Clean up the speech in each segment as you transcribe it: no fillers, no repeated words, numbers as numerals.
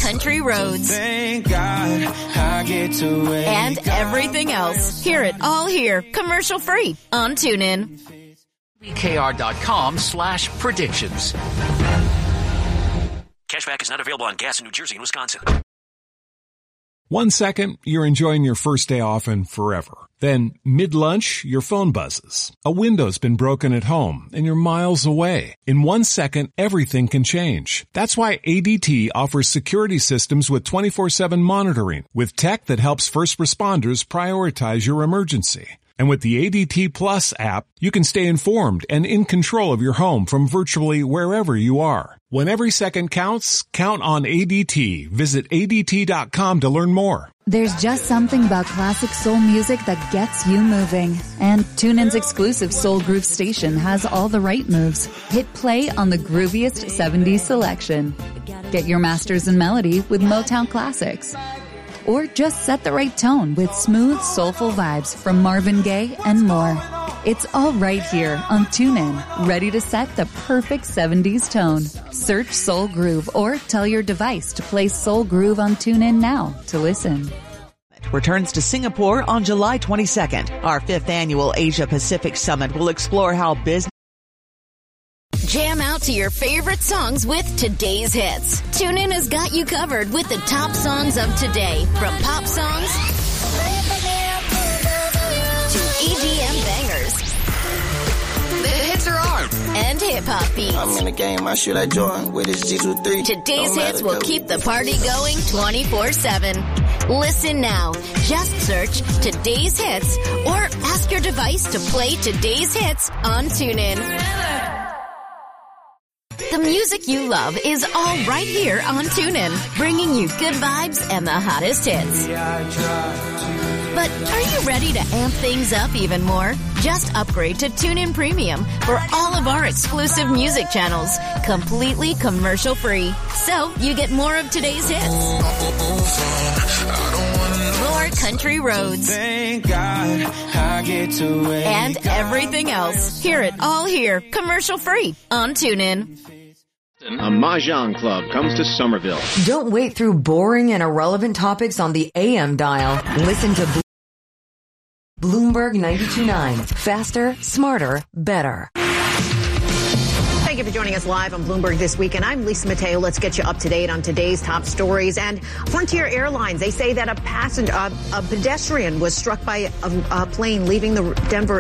country roads. Thank God I get to wake And everything else. Hear it all here, commercial free on TuneIn. BKR.com/predictions. Cashback is not available on gas in New Jersey and Wisconsin. 1 second, you're enjoying your first day off and forever. Then, mid-lunch, your phone buzzes. A window's been broken at home, and you're miles away. In 1 second, everything can change. That's why ADT offers security systems with 24/7 monitoring, with tech that helps first responders prioritize your emergency. And with the ADT Plus app, you can stay informed and in control of your home from virtually wherever you are. When every second counts, count on ADT. Visit ADT.com to learn more. There's just something about classic soul music that gets you moving. And TuneIn's exclusive Soul Groove station has all the right moves. Hit play on the grooviest 70s selection. Get your masters in melody with Motown classics. Or just set the right tone with smooth, soulful vibes from Marvin Gaye and more. It's all right here on TuneIn, ready to set the perfect 70s tone. Search Soul Groove or tell your device to play Soul Groove on TuneIn now to listen. Returns to Singapore on July 22nd. Our 5th annual Asia Pacific Summit will explore how business Jam out to your favorite songs with today's hits. TuneIn has got you covered with the top songs of today, from pop songs to EDM bangers. The hits are on. And hip-hop beats. I'm in the game, I should I join with this G23. Today's hits will keep the party going 24/7. Listen now. Just search Today's Hits or ask your device to play Today's Hits on TuneIn. The music you love is all right here on TuneIn, bringing you good vibes and the hottest hits. But are you ready to amp things up even more? Just upgrade to TuneIn Premium for all of our exclusive music channels, completely commercial free. So you get more of today's hits, more country roads, Thank God I get to wake and everything else. Hear it all here, commercial free on TuneIn. A Mahjong club comes to Somerville. Don't wait through boring and irrelevant topics on the AM dial. Listen to Bloomberg 92.9. Faster, smarter, better. Thank you for joining us live on Bloomberg This Week, and I'm Lisa Mateo. Let's get you up to date on today's top stories. And Frontier Airlines, they say that a pedestrian was struck by a plane leaving to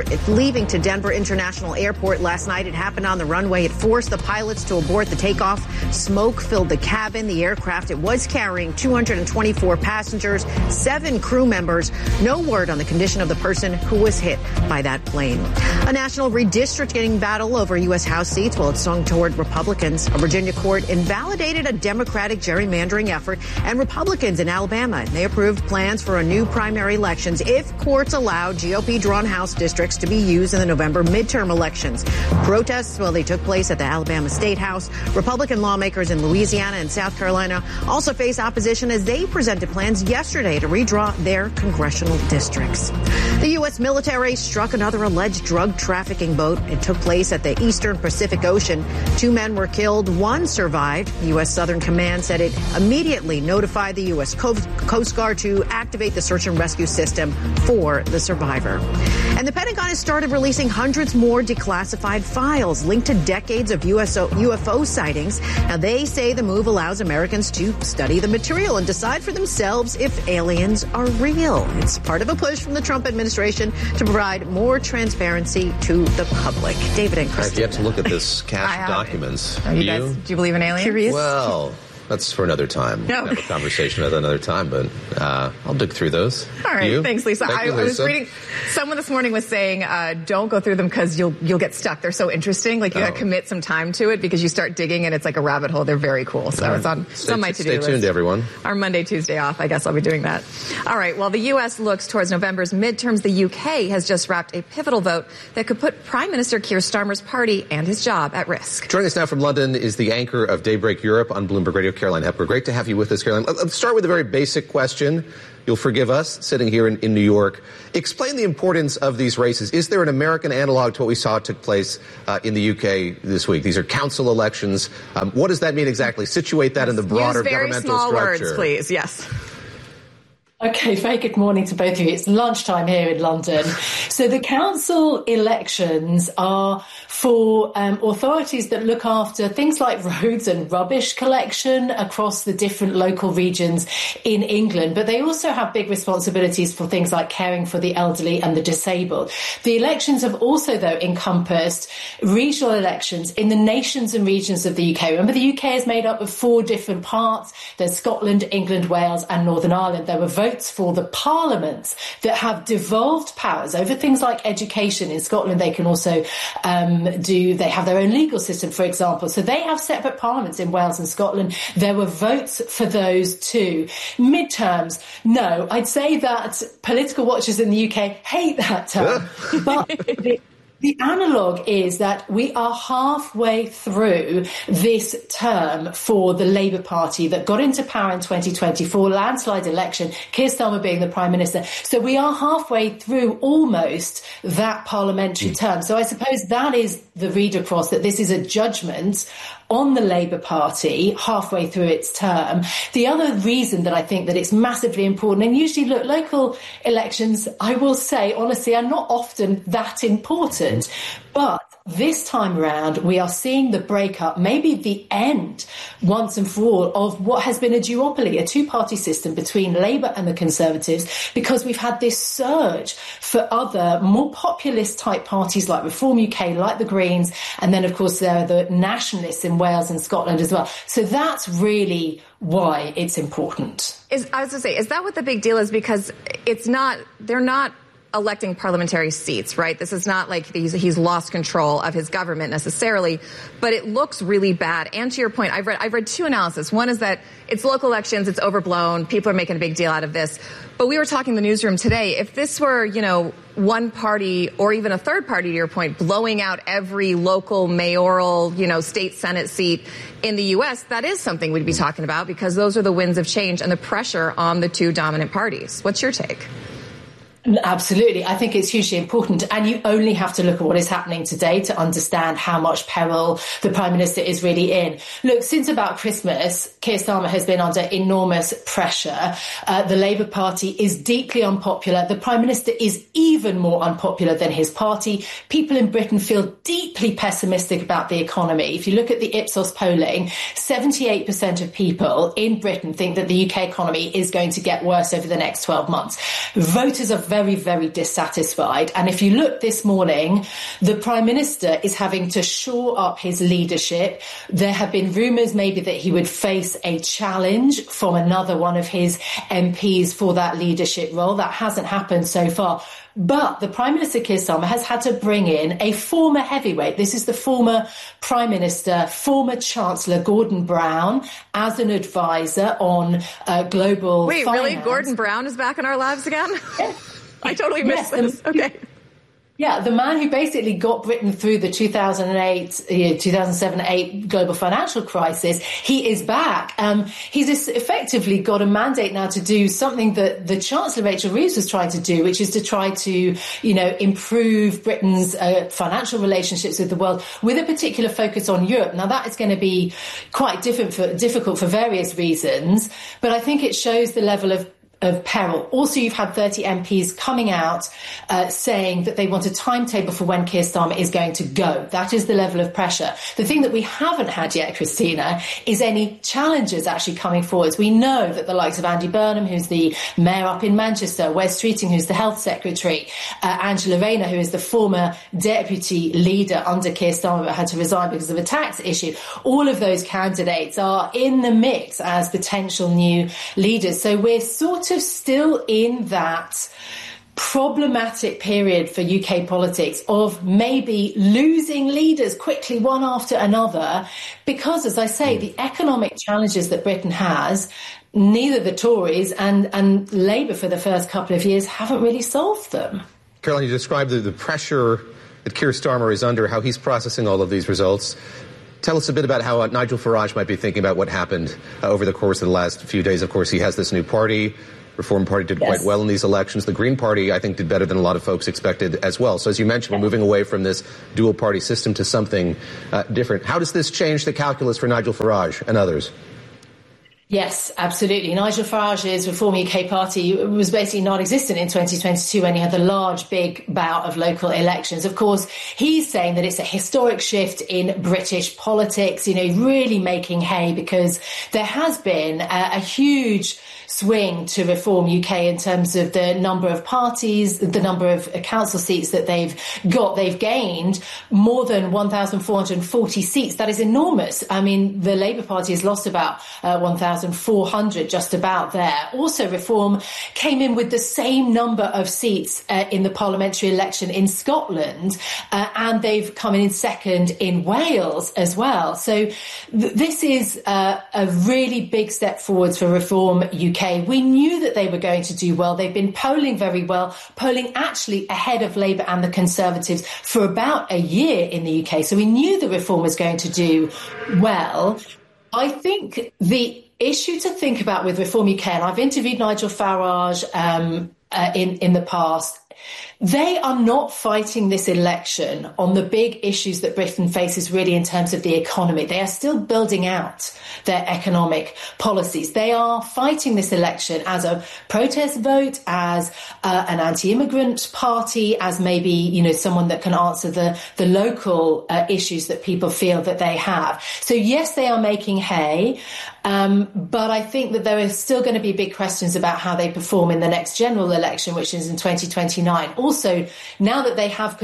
Denver International Airport last night. It happened on the runway. It forced the pilots to abort the takeoff. Smoke filled the cabin. The aircraft, it was carrying 224 passengers, 7 crew members. No word on the condition of the person who was hit by that plane. A national redistricting battle over U.S. House seats. Well, it's swung toward Republicans. A Virginia court invalidated a Democratic gerrymandering effort, and Republicans in Alabama, they approved plans for a new primary elections if courts allow GOP-drawn House districts to be used in the November midterm elections. Protests, well, they took place at the Alabama State House. Republican lawmakers in Louisiana and South Carolina also face opposition as they presented plans yesterday to redraw their congressional districts. The U.S. military struck another alleged drug trafficking boat. It took place at the Eastern Pacific Ocean. 2 men were killed. 1 survived. The U.S. Southern Command said it immediately notified the U.S. Coast Guard to activate the search and rescue system for the survivor. And the Pentagon has started releasing hundreds more declassified files linked to decades of UFO sightings. Now, they say the move allows Americans to study the material and decide for themselves if aliens are real. It's part of a push from the Trump administration to provide more transparency to the public. David and Christine. I've yet to look at this cache of documents. Do you believe in aliens? Curious? Well, that's for another time. No. Have a conversation at another time, but I'll dig through those. All right, thanks, Lisa. Thank you, Lisa. I was reading, someone this morning was saying, don't go through them because you'll get stuck. They're so interesting. Like, you got to commit some time to it because you start digging and it's like a rabbit hole. They're very cool. So it's on my to-do list. Stay tuned, everyone. Our Monday, Tuesday off. I guess I'll be doing that. All right, while the U.S. looks towards November's midterms, the U.K. has just wrapped a pivotal vote that could put Prime Minister Keir Starmer's party and his job at risk. Joining us now from London is the anchor of Daybreak Europe on Bloomberg Radio, Caroline Hepker. Great to have you with us, Caroline. Let's start with a very basic question. You'll forgive us, sitting here in New York. Explain the importance of these races. Is there an American analog to what we saw took place in the UK this week? These are council elections. What does that mean exactly? Situate that in the broader governmental structure. Use very small words, please. Yes. Okay, very good morning to both of you. It's lunchtime here in London. So the council elections are for authorities that look after things like roads and rubbish collection across the different local regions in England. But they also have big responsibilities for things like caring for the elderly and the disabled. The elections have also, though, encompassed regional elections in the nations and regions of the UK. Remember, the UK is made up of 4 different parts. There's Scotland, England, Wales and Northern Ireland. There were votes for the parliaments that have devolved powers over things like education. In Scotland, they can also they have their own legal system, for example. So they have separate parliaments in Wales and Scotland. There were votes for those too. Midterms, no. I'd say that political watchers in the UK hate that term. But the analogue is that we are halfway through this term for the Labour Party that got into power in 2024, landslide election, Keir Starmer being the Prime Minister. So we are halfway through almost that parliamentary term. So I suppose that is the read across, that this is a judgment on the Labour Party halfway through its term. The other reason that I think that it's massively important, and usually, look, local elections, I will say, honestly, are not often that important, but this time around, we are seeing the breakup, maybe the end, once and for all, of what has been a duopoly, a two-party system between Labour and the Conservatives, because we've had this surge for other more populist-type parties like Reform UK, like the Greens, and then, of course, there are the nationalists in Wales and Scotland as well. So that's really why it's important. I was going to say, is that what the big deal is? Because they're not electing parliamentary seats, right? This is not like he's lost control of his government necessarily, but it looks really bad. And to your point, I've read 2 analyses. One is that it's local elections, it's overblown, people are making a big deal out of this. But we were talking in the newsroom today, if this were, one party or even a third party, to your point, blowing out every local mayoral, state Senate seat in the U.S., that is something we'd be talking about, because those are the winds of change and the pressure on the 2 dominant parties. What's your take? Absolutely. I think it's hugely important. And you only have to look at what is happening today to understand how much peril the Prime Minister is really in. Look, since about Christmas, Keir Starmer has been under enormous pressure. The Labour Party is deeply unpopular. The Prime Minister is even more unpopular than his party. People in Britain feel deeply pessimistic about the economy. If you look at the Ipsos polling, 78% of people in Britain think that the UK economy is going to get worse over the next 12 months. Voters are very, very dissatisfied. And if you look this morning, the Prime Minister is having to shore up his leadership. There have been rumours maybe that he would face a challenge from another one of his MPs for that leadership role. That hasn't happened so far. But the Prime Minister, Keir Starmer, has had to bring in a former heavyweight. This is the former Prime Minister, former Chancellor Gordon Brown, as an advisor on global finance. Wait, really? Gordon Brown is back in our lives again? I totally missed this. Okay. Yeah, the man who basically got Britain through the 2007-8 global financial crisis, he is back. He's effectively got a mandate now to do something that the Chancellor Rachel Reeves was trying to do, which is to try to, improve Britain's financial relationships with the world with a particular focus on Europe. Now, that is going to be quite difficult for various reasons, but I think it shows the level of peril. Also, you've had 30 MPs coming out saying that they want a timetable for when Keir Starmer is going to go. That is the level of pressure. The thing that we haven't had yet, Christina, is any challengers actually coming forwards. We know that the likes of Andy Burnham, who's the mayor up in Manchester, Wes Streeting, who's the health secretary, Angela Rayner, who is the former deputy leader under Keir Starmer but had to resign because of a tax issue. All of those candidates are in the mix as potential new leaders. So we're sort of still in that problematic period for UK politics of maybe losing leaders quickly one after another because, as I say, the economic challenges that Britain has, neither the Tories and Labour for the first couple of years haven't really solved them. Caroline, you described the pressure that Keir Starmer is under, how he's processing all of these results. tell us a bit about how Nigel Farage might be thinking about what happened over the course of the last few days. Of course, he has this new party. Reform Party did quite well in these elections. The Green Party, I think, did better than a lot of folks expected as well. So as you mentioned, we're moving away from this dual party system to something different. How does this change the calculus for Nigel Farage and others? Yes, absolutely. Nigel Farage's Reform UK party was basically non-existent in 2022 when he had the large, big bout of local elections. Of course, he's saying that it's a historic shift in British politics, really making hay because there has been a huge swing to Reform UK in terms of the number of parties, the number of council seats that they've got. They've gained more than 1,440 seats. That is enormous. I mean, the Labour Party has lost about 1,400, just about there. Also, Reform came in with the same number of seats in the parliamentary election in Scotland, and they've come in second in Wales as well. So this is a really big step forwards for Reform UK. We knew that they were going to do well. They've been polling very well, polling actually ahead of Labour and the Conservatives for about a year in the UK. So we knew the Reform was going to do well. I think the issue to think about with Reform UK, and I've interviewed Nigel Farage in the past, they are not fighting this election on the big issues that Britain faces really in terms of the economy. They are still building out their economic policies. They are fighting this election as a protest vote, as an anti-immigrant party, as maybe, someone that can answer the local issues that people feel that they have. So yes, they are making hay. But I think that there are still going to be big questions about how they perform in the next general election, which is in 2029. Also, now that they have,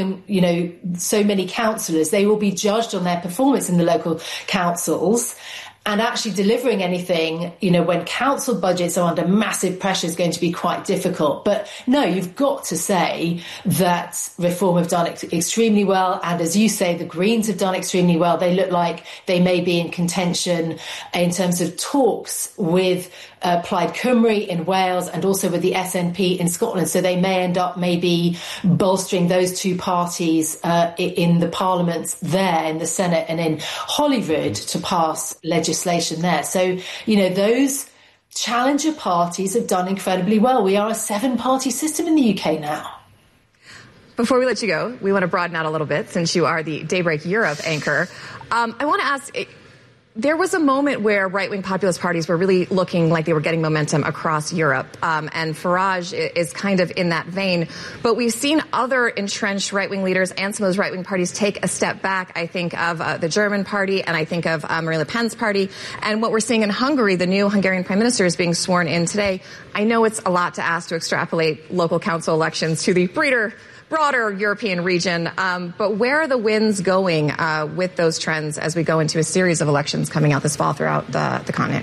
so many councillors, they will be judged on their performance in the local councils. And actually delivering anything, when council budgets are under massive pressure is going to be quite difficult. But no, you've got to say that Reform have done extremely well. And as you say, the Greens have done extremely well. They look like they may be in contention in terms of talks with Plaid Cymru in Wales and also with the SNP in Scotland. So they may end up maybe bolstering those two parties in the parliaments there, in the Senate and in Holyrood to pass legislation there. So, those challenger parties have done incredibly well. We are a 7-party system in the UK now. Before we let you go, we want to broaden out a little bit since you are the Daybreak Europe anchor. I want to ask, there was a moment where right-wing populist parties were really looking like they were getting momentum across Europe, and Farage is kind of in that vein. But we've seen other entrenched right-wing leaders and some of those right-wing parties take a step back. I think of the German party, and I think of Marine Le Pen's party. And what we're seeing in Hungary, the new Hungarian prime minister is being sworn in today. I know it's a lot to ask to extrapolate local council elections to the broader European region, but where are the winds going with those trends as we go into a series of elections coming out this fall throughout the continent?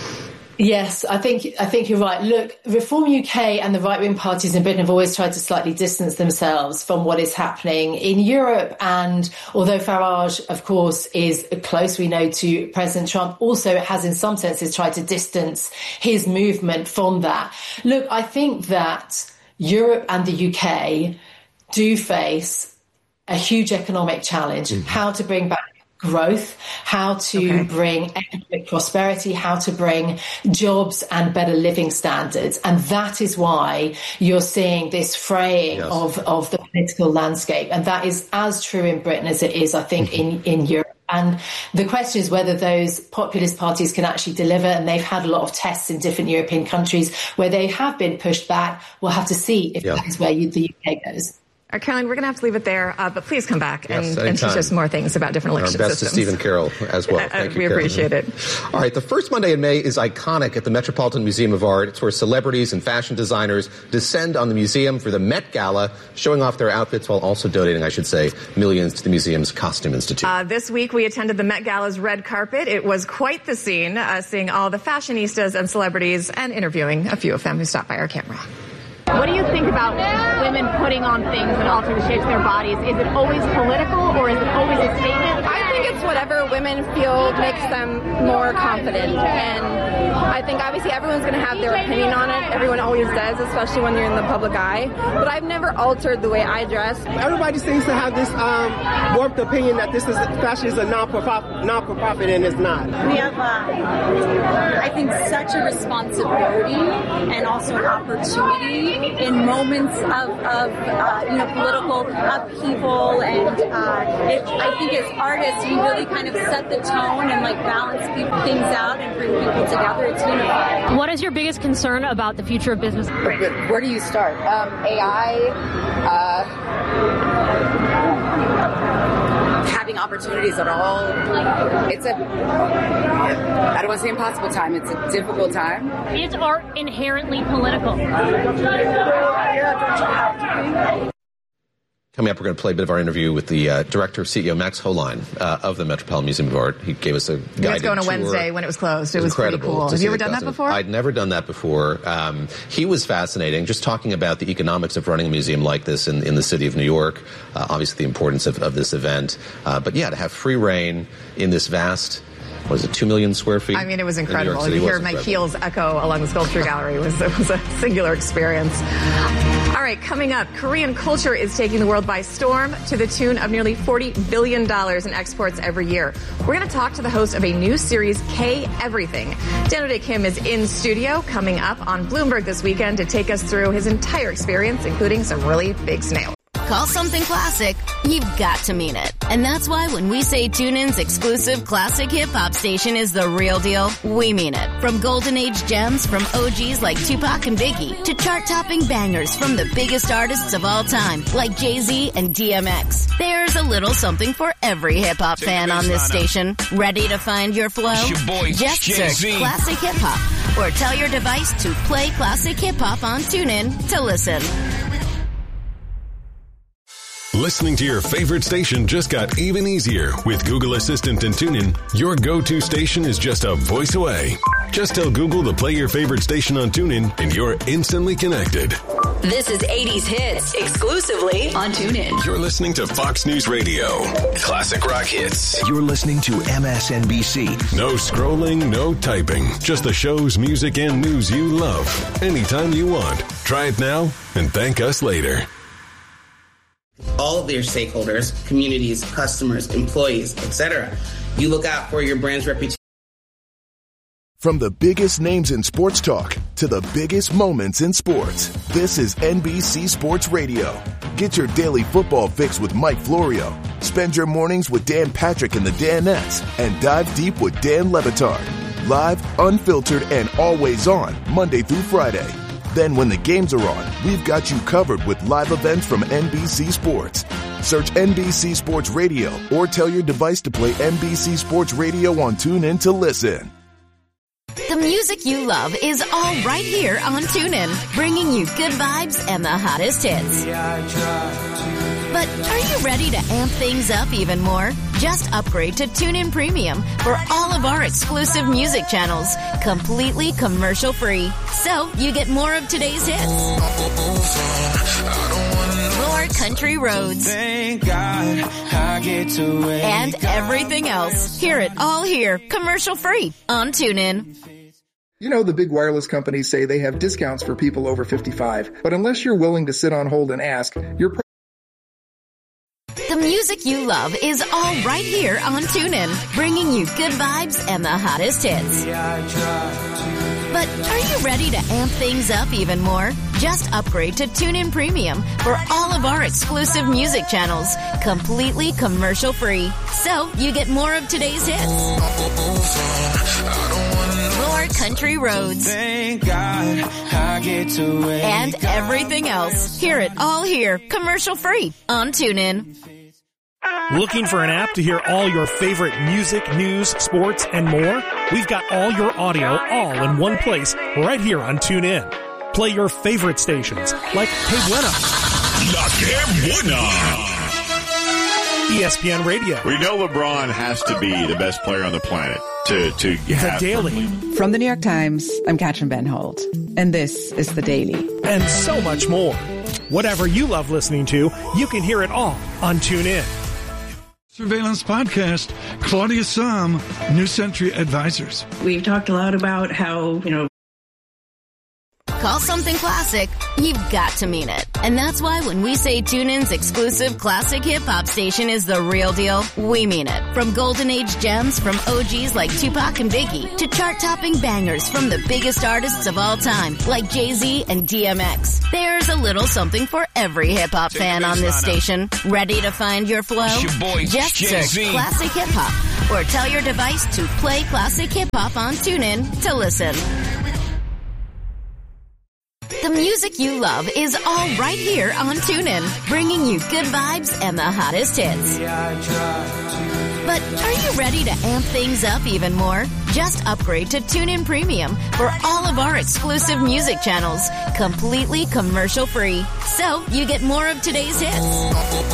Yes, I think you're right. Look, Reform UK and the right-wing parties in Britain have always tried to slightly distance themselves from what is happening in Europe. And although Farage, of course, is close, we know, to President Trump, also has in some senses tried to distance his movement from that. Look, I think that Europe and the UK do face a huge economic challenge, how to bring back growth, how to bring economic prosperity, how to bring jobs and better living standards. And that is why you're seeing this fraying of the political landscape. And that is as true in Britain as it is, I think, in Europe. And the question is whether those populist parties can actually deliver. And they've had a lot of tests in different European countries where they have been pushed back. We'll have to see if that is where the UK goes. All right, Caroline, we're going to have to leave it there, but please come back and teach us more things about different election systems. Our best systems. to Stephen Carroll as well. Thank you, we appreciate it. All right, the first Monday in May is iconic at the Metropolitan Museum of Art. It's where celebrities and fashion designers descend on the museum for the Met Gala, showing off their outfits while also donating, I should say, millions to the museum's Costume Institute. This week, we attended the Met Gala's red carpet. It was quite the scene, seeing all the fashionistas and celebrities and interviewing a few of them who stopped by our camera. What do you think about women putting on things that alter the shapes of their bodies? Is it always political or is it always a statement? I think it's whatever women feel makes them more confident. And I think obviously everyone's going to have their opinion on it. Everyone always does, especially when you're in the public eye. But I've never altered the way I dress. Everybody seems to have this warped opinion that this is fashion is a non-for-profit, and it's not. We have, I think, such a responsibility and also an opportunity in moments of political upheaval, and I think as artists we really kind of set the tone and like balance things out and bring people together. It's unifying. What is your biggest concern about the future of business? Where do you start? AI, having opportunities at all. It's I don't want to say impossible time. It's a difficult time. Is art inherently political? Yeah, don't you have to be? Coming up, we're going to play a bit of our interview with the director, CEO Max Holine of the Metropolitan Museum of Art. He gave us a guided tour. He was going on Wednesday when it was closed. It was pretty cool. Have you ever done that before? I'd never done that before. He was fascinating, just talking about the economics of running a museum like this in the city of New York, obviously the importance of this event. But yeah, to have free reign in this vast, what is it, 2 million square feet? I mean, it was incredible. You hear my heels echo along the sculpture gallery. It was a singular experience. All right, coming up, Korean culture is taking the world by storm to the tune of nearly $40 billion in exports every year. We're going to talk to the host of a new series, K-Everything. Daniel Kim is in studio coming up on Bloomberg this weekend to take us through his entire experience, including some really big snails. Call something classic, you've got to mean it. And that's why when we say TuneIn's exclusive classic hip-hop station is the real deal, we mean it. From golden age gems from OGs like Tupac and Biggie to chart-topping bangers from the biggest artists of all time like Jay-Z and DMX. There's a little something for every hip-hop fan on this station. Ready to find your flow? Just search Classic Hip-Hop or tell your device to play Classic Hip-Hop on TuneIn to listen. Listening to your favorite station just got even easier. With Google Assistant and TuneIn, your go-to station is just a voice away. Just tell Google to play your favorite station on TuneIn and you're instantly connected. This is 80s Hits, exclusively on TuneIn. You're listening to Fox News Radio. Classic rock hits. You're listening to MSNBC. No scrolling, no typing. Just the shows, music, and news you love. Anytime you want. Try it now and thank us later. All of their stakeholders, communities, customers, employees, etc. You look out for your brand's reputation. From the biggest names in sports talk to the biggest moments in sports, this is NBC Sports Radio. Get your daily football fix with Mike Florio. Spend your mornings with Dan Patrick and the Danettes and dive deep with Dan Le Batard. Live, unfiltered, and always on Monday through Friday. Then when the games are on, we've got you covered with live events from NBC Sports. Search NBC Sports Radio or tell your device to play NBC Sports Radio on TuneIn to listen. The music you love is all right here on TuneIn, bringing you good vibes and the hottest hits. But are you ready to amp things up even more? Just upgrade to TuneIn Premium for all of our exclusive music channels, completely commercial-free. So you get more of today's hits, more country roads, Thank God I get to wake and everything else. Hear it all here, commercial-free on TuneIn. You know, the big wireless companies say they have discounts for people over 55, but unless you're willing to sit on hold and ask, you're The music you love is all right here on TuneIn, bringing you good vibes and the hottest hits. But are you ready to amp things up even more? Just upgrade to TuneIn Premium for all of our exclusive music channels, completely commercial-free. So you get more of today's hits, more country roads, Thank God I get to wake and everything else. Hear it all here, commercial-free on TuneIn. Looking for an app to hear all your favorite music, news, sports, and more? We've got all your audio all in one place right here on TuneIn. Play your favorite stations like Que Buena, La Que Buena, ESPN Radio. We know LeBron has to be the best player on the planet to have The Daily. From the New York Times, I'm Katrin Van Holt, and this is The Daily. And so much more. Whatever you love listening to, you can hear it all on TuneIn. Surveillance podcast, Claudia Sahm, New Century Advisors. We've talked a lot about how, Call something classic, you've got to mean it. And that's why when we say TuneIn's exclusive classic hip-hop station is the real deal, we mean it. From golden age gems from OGs like Tupac and Biggie to chart-topping bangers from the biggest artists of all time like Jay-Z and DMX. There's a little something for every hip-hop fan on this station. Ready to find your flow? It's your boy, Just Jay-Z. search Classic Hip-Hop or tell your device to play Classic Hip-Hop on TuneIn to listen. The music you love is all right here on TuneIn, bringing you good vibes and the hottest hits. But are you ready to amp things up even more? Just upgrade to TuneIn Premium for all of our exclusive music channels, completely commercial-free. So you get more of today's hits,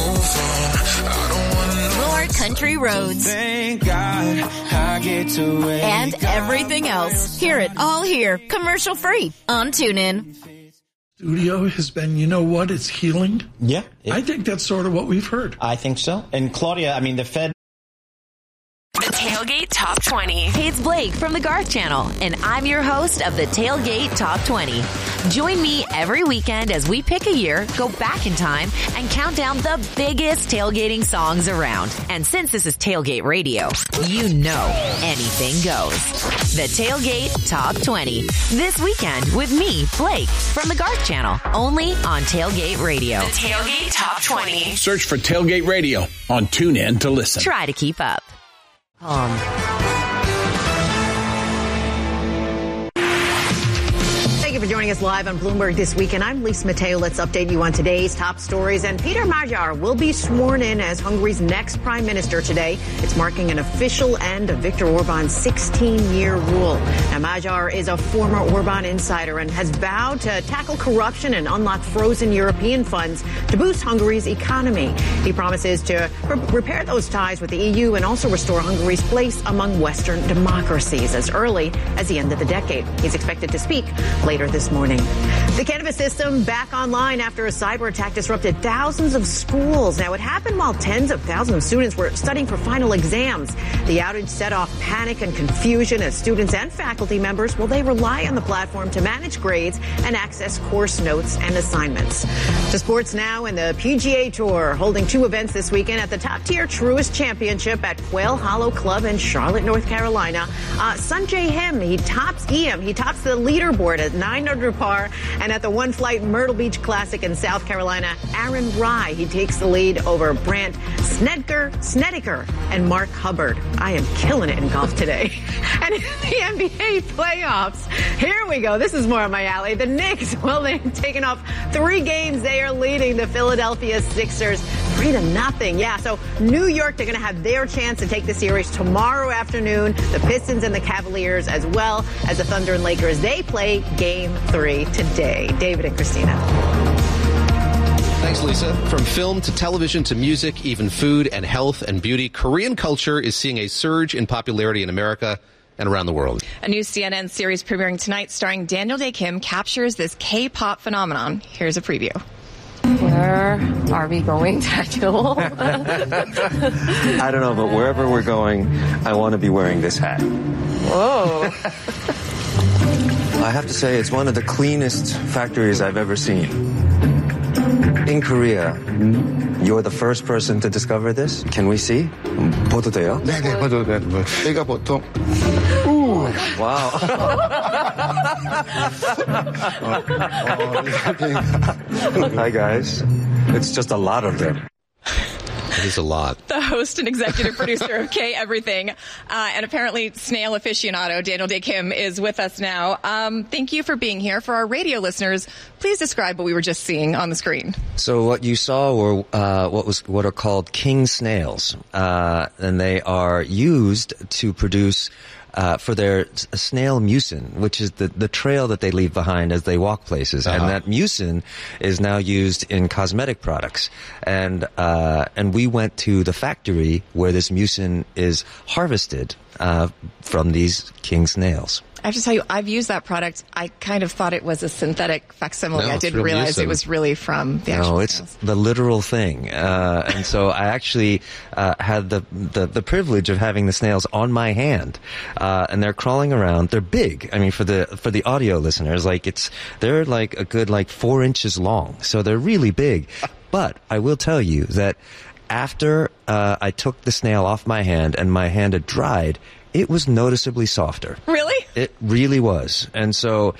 more country roads, Thank God I get to wake and everything else. Hear it all here, commercial-free on TuneIn. Studio has been, it's healing. Yeah. I think that's sort of what we've heard. I think so. And Claudia, the Fed. The Tailgate Top 20. Hey, it's Blake from the Garth Channel, and I'm your host of the Tailgate Top 20. Join me every weekend as we pick a year, go back in time, and count down the biggest tailgating songs around. And since this is Tailgate Radio, you know anything goes. The Tailgate Top 20. This weekend with me, Blake, from the Garth Channel, only on Tailgate Radio. The Tailgate Top 20. Search for Tailgate Radio on TuneIn to listen. Try to keep up. Thank you for joining us live on Bloomberg This Weekend. I'm Lisa Mateo. Let's update you on today's top stories. And Peter Magyar will be sworn in as Hungary's next prime minister today. It's marking an official end of Viktor Orban's 16-year rule. Now, Magyar is a former Orban insider and has vowed to tackle corruption and unlock frozen European funds to boost Hungary's economy. He promises to repair those ties with the EU and also restore Hungary's place among Western democracies as early as the end of the decade. He's expected to speak later this morning. The cannabis system back online after a cyber attack disrupted thousands of schools. Now, it happened while tens of thousands of students were studying for final exams. The outage set off panic and confusion as students and faculty members, they rely on the platform to manage grades and access course notes and assignments. To sports now, and the PGA Tour holding two events this weekend at the top-tier Truist Championship at Quail Hollow Club in Charlotte, North Carolina. Sungjae Im, he tops the leaderboard at 9 under par, and at the One Flight Myrtle Beach Classic in South Carolina, Aaron Rai, he takes the lead over Brandt Snedeker and Mark Hubbard. I am killing it in golf today. And in the NBA playoffs, here we go. This is more of my alley. The Knicks, they've taken off 3 games. They are leading the Philadelphia Sixers 3-0. Yeah, so New York, they're going to have their chance to take the series tomorrow afternoon. The Pistons and the Cavaliers, as well as the Thunder and Lakers, they play Game 3 today. David and Christina. Thanks, Lisa. From film to television to music, even food and health and beauty, Korean culture is seeing a surge in popularity in America and around the world. A new CNN series premiering tonight starring Daniel Day Kim captures this K-pop phenomenon. Here's a preview. Where are we going, Daniel? I don't know, but wherever we're going, I want to be wearing this hat. Whoa. I have to say, it's one of the cleanest factories I've ever seen. In Korea, you're the first person to discover this. Can we see? 봐도 돼요? 네, 봐도 돼요. 얘가 보통 Wow. Hi, guys. It's just a lot of them. It is a lot. The host and executive producer of K Everything, and apparently snail aficionado, Daniel Day Kim, is with us now. Thank you for being here. For our radio listeners, please describe what we were just seeing on the screen. So what you saw were what are called king snails, and they are used to produce for their snail mucin, which is the trail that they leave behind as they walk places. Uh-huh. And that mucin is now used in cosmetic products. And we went to the factory where this mucin is harvested from these king snails. I have to tell you, I've used that product. I kind of thought it was a synthetic facsimile. No, I didn't realize it was really from the actual it's the literal thing. And so I actually had the privilege of having the snails on my hand. And they're crawling around. They're big. I mean, for the audio listeners, they're like a good 4 inches long. So they're really big. But I will tell you that after I took the snail off my hand and my hand had dried, it was noticeably softer. Really? It really was. And so,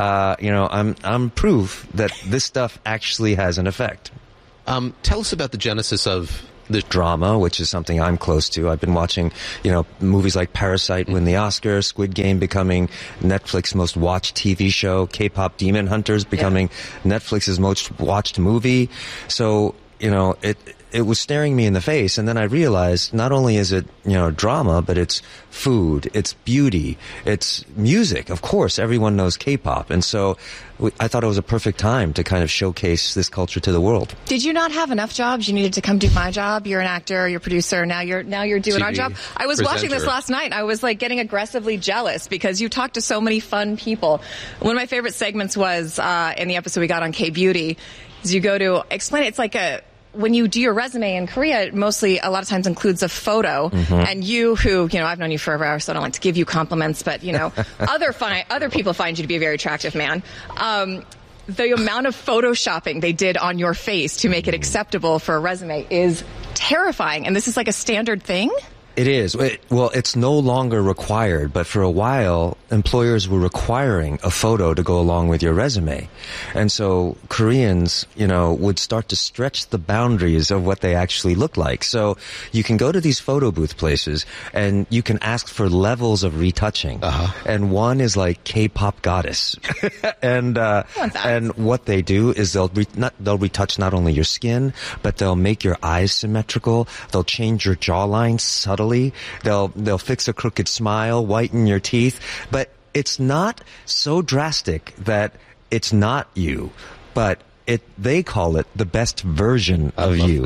I'm proof that this stuff actually has an effect. Tell us about the genesis of the drama, which is something I'm close to. I've been watching, movies like Parasite win the Oscar, Squid Game becoming Netflix's most watched TV show, K-pop Demon Hunters becoming Netflix's most watched movie. So, it was staring me in the face, and then I realized not only is it, drama, but it's food, it's beauty, it's music. Of course, everyone knows K-pop, and so I thought it was a perfect time to kind of showcase this culture to the world. Did you not have enough jobs? You needed to come do my job. You're an actor, you're a producer. Now you're doing TV our job. I was watching this last night. I was getting aggressively jealous because you talked to so many fun people. One of my favorite segments was in the episode we got on K-Beauty. Is you go to explain it. It's when you do your resume in Korea, it mostly a lot of times includes a photo. Mm-hmm. And you who, I've known you forever, so I don't like to give you compliments, but, other people find you to be a very attractive man. The amount of photoshopping they did on your face to make it acceptable for a resume is terrifying. And this is like a standard thing? It is. Well, it's no longer required, but for a while, employers were requiring a photo to go along with your resume. And so Koreans, would start to stretch the boundaries of what they actually look like. So you can go to these photo booth places and you can ask for levels of retouching. Uh-huh. And one is like K-pop goddess. and what they do is they'll retouch not only your skin, but they'll make your eyes symmetrical. They'll change your jawline subtly. They'll fix a crooked smile, whiten your teeth, but it's not so drastic that it's not you, but they call it the best version of you.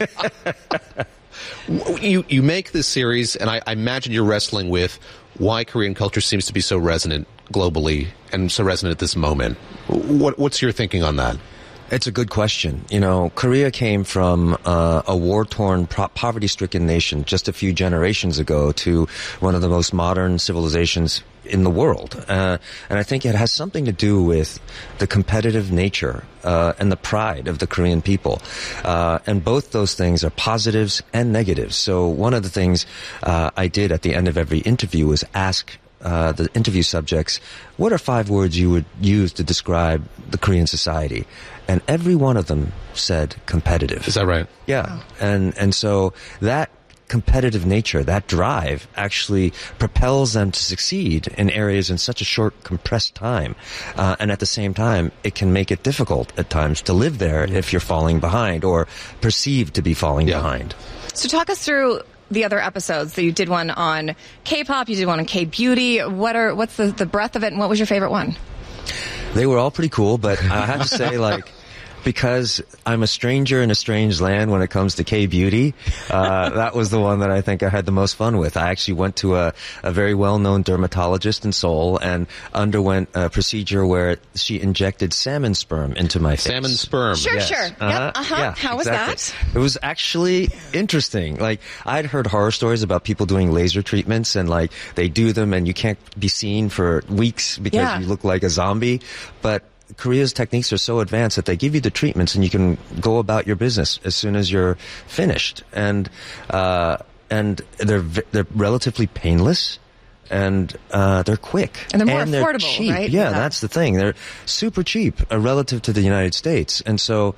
You make this series, and I imagine you're wrestling with why Korean culture seems to be so resonant globally and so resonant at this moment. What's your thinking on that? It's a good question. Korea came from a war-torn, poverty-stricken nation just a few generations ago to one of the most modern civilizations in the world. And I think it has something to do with the competitive nature and the pride of the Korean people. And both those things are positives and negatives. So one of the things I did at the end of every interview was ask the interview subjects, what are 5 words you would use to describe the Korean society? And every one of them said competitive. Is that right? Yeah. And so that competitive nature, that drive, actually propels them to succeed in areas in such a short, compressed time. And at the same time, it can make it difficult at times to live there if you're falling behind or perceived to be falling behind. So talk us through the other episodes. So you did one on K-pop, you did one on K-beauty. What's the breadth of it, and what was your favorite one? They were all pretty cool, but I have to say, because I'm a stranger in a strange land when it comes to K-beauty, that was the one that I think I had the most fun with. I actually went to a very well-known dermatologist in Seoul and underwent a procedure where she injected salmon sperm into my face. Salmon sperm. Sure, yes. sure. Uh-huh. Yep. Yeah, how was that? It was actually interesting. I'd heard horror stories about people doing laser treatments and they do them and you can't be seen for weeks because you look like a zombie. But Korea's techniques are so advanced that they give you the treatments and you can go about your business as soon as you're finished. And they're relatively painless. And they're quick. And they're more affordable, they're cheap. right? Yeah, that's the thing. They're super cheap relative to the United States. And so,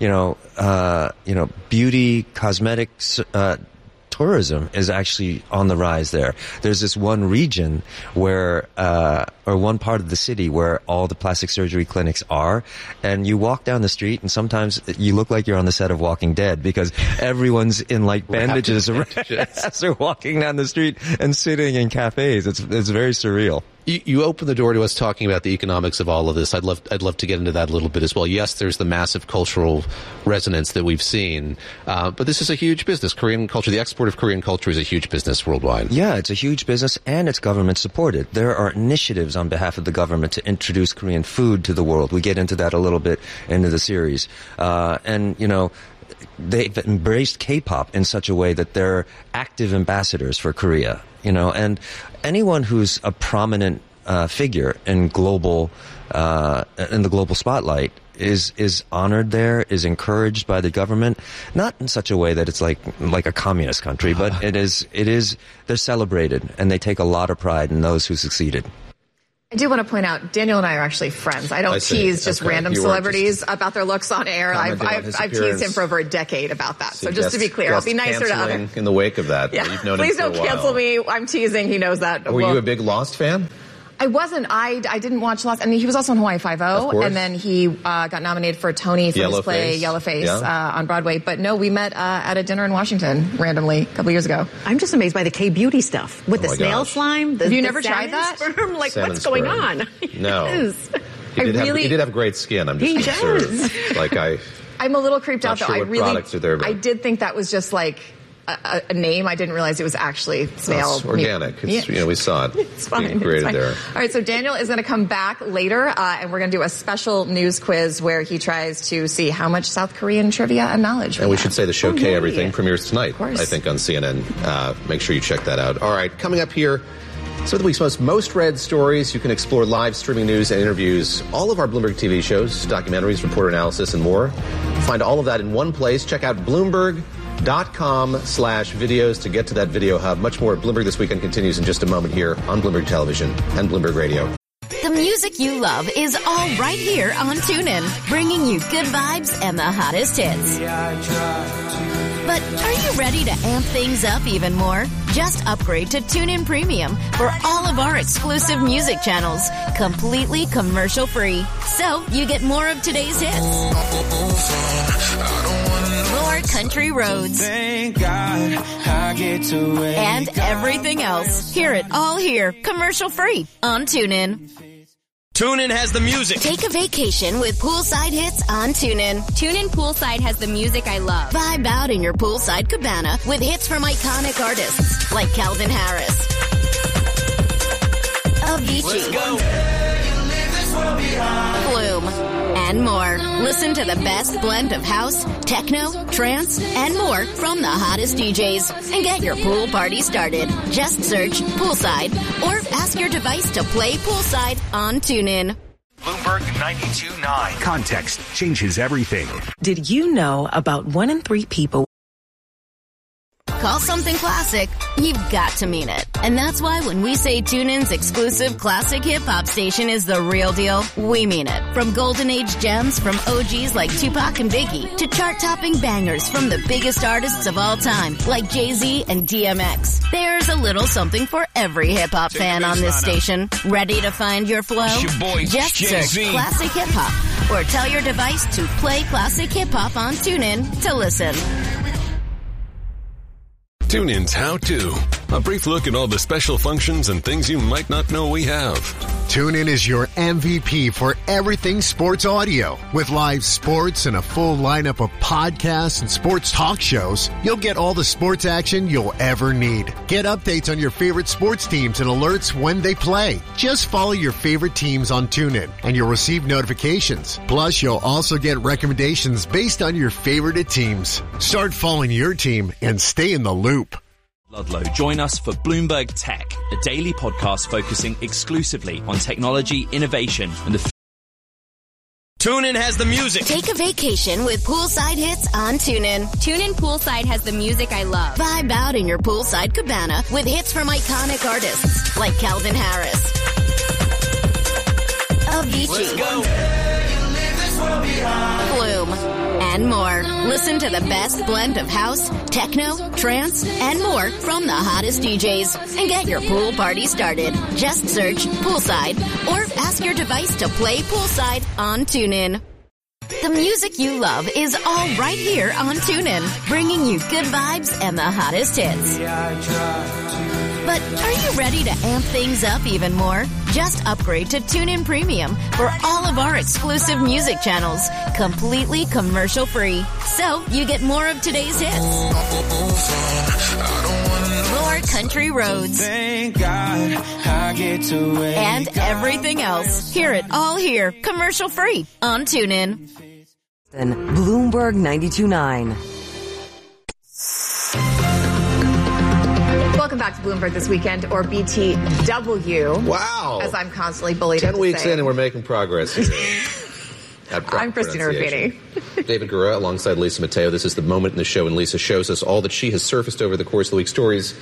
beauty, cosmetics, tourism is actually on the rise there. There's this one region where, or one part of the city where all the plastic surgery clinics are, and you walk down the street and sometimes you look like you're on the set of Walking Dead because everyone's in bandages. They're walking down the street and sitting in cafes. It's very surreal. You open the door to us talking about the economics of all of this. I'd love to get into that a little bit as well. Yes, there's the massive cultural resonance that we've seen, but this is a huge business. Korean culture, the export of Korean culture is a huge business worldwide. Yeah, it's a huge business, and it's government supported. There are initiatives on behalf of the government to introduce Korean food to the world. We get into that a little bit into the series. And, you know, they've embraced K-pop in such a way that they're active ambassadors for Korea, you know, and anyone who's a prominent figure in the global spotlight is honored there, is encouraged by the government, not in such a way that it's like a communist country, but they're celebrated, and they take a lot of pride in those who succeeded. I do want to point out, Daniel and I are actually friends. I don't tease just random celebrities about their looks on air. I've teased him for over a decade about that. So just to be clear, I'll be nicer to others. In the wake of that, yeah. You've known Please him for don't cancel me. I'm teasing. He knows that. Were you a big Lost fan? I wasn't. I didn't watch Lost. I mean, he was also in Hawaii Five-0, and then he got nominated for a Tony for his play Yellowface on Broadway. But no, we met at a dinner in Washington randomly a couple years ago. I'm just amazed by the K-beauty stuff with the snail slime. Have you never tried that? Sperm? Like, what's going on? No. He did have great skin. I'm just concerned. I'm a little creeped out, though. Sure products are there, I did think that was just like a name. I didn't realize it was actually snail. It's organic. It's, you know, we saw it. It's fine. Being created there. All right, so Daniel is going to come back later, and we're going to do a special news quiz where he tries to see how much South Korean trivia and knowledge. And we should say the show K Everything premieres tonight, I think, on CNN. Make sure you check that out. All right, coming up here, some of the week's most read stories. You can explore live streaming news and interviews, all of our Bloomberg TV shows, documentaries, reporter analysis, and more. Find all of that in one place. Check out Bloomberg.com/videos to get to that video hub. Much more at Bloomberg This Weekend continues in just a moment here on Bloomberg Television and Bloomberg Radio. The music you love is all right here on TuneIn, bringing you good vibes and the hottest hits. But are you ready to amp things up even more? Just upgrade to TuneIn Premium for all of our exclusive music channels, completely commercial-free. So you get more of today's hits, more country roads, and everything else. Hear it all here, commercial-free on TuneIn. TuneIn has the music. Take a vacation with poolside hits on TuneIn. TuneIn Poolside has the music I love. Vibe out in your poolside cabana with hits from iconic artists like Calvin Harris, Avicii, Flume, and more. Listen to the best blend of house, techno, trance, and more from the hottest DJs. And get your pool party started. Just search Poolside or ask your device to play Poolside on TuneIn. Bloomberg 92.9. Context changes everything. Did you know about 1 in 3 people? Call something classic, you've got to mean it. And that's why when we say TuneIn's exclusive classic hip-hop station is the real deal, we mean it. From golden age gems from OGs like Tupac and Biggie to chart-topping bangers from the biggest artists of all time like Jay-Z and DMX. There's a little something for every hip-hop fan on this station. Ready to find your flow? Just search Classic Hip-Hop or tell your device to play Classic Hip-Hop on TuneIn to listen. TuneIn's How To. A brief look at all the special functions and things you might not know we have. TuneIn is your MVP for everything sports audio. With live sports and a full lineup of podcasts and sports talk shows, you'll get all the sports action you'll ever need. Get updates on your favorite sports teams and alerts when they play. Just follow your favorite teams on TuneIn and you'll receive notifications. Plus, you'll also get recommendations based on your favorite teams. Start following your team and stay in the loop. Ludlow, join us for Bloomberg Tech, a daily podcast focusing exclusively on technology, innovation, and the TuneIn has the music. Take a vacation with poolside hits on TuneIn. TuneIn Poolside has the music I love. Vibe out in your poolside cabana with hits from iconic artists like Calvin Harris, Avicii, Flume, and more. Listen to the best blend of house, techno, trance, and more from the hottest DJs. And get your pool party started. Just search Poolside or ask your device to play Poolside on TuneIn. The music you love is all right here on TuneIn, bringing you good vibes and the hottest hits. But are you ready to amp things up even more? Just upgrade to TuneIn Premium for all of our exclusive music channels, completely commercial-free. So you get more of today's hits, more country roads, Thank God I get to wake and everything else. Hear it all here, commercial-free on TuneIn. Bloomberg 92.9. Welcome back to Bloomberg This Weekend, or BTW. Wow. As I'm constantly bullied 10 into weeks saying. in and we're making progress here. I'm Christina Ruffini. David Gura alongside Lisa Mateo. This is the moment in the show when Lisa shows us all that she has surfaced over the course of the week. Stories